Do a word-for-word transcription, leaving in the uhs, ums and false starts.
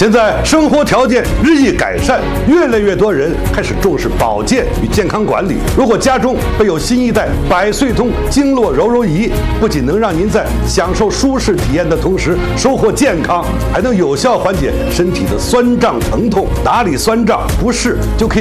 现在生活条件日益改善，越来越多人开始重视保健与健康管理。如果家中备有新一代百岁通经络柔柔仪，不仅能让您在享受舒适体验的同时收获健康，还能有效缓解身体的酸胀疼痛。哪里酸胀不适就可以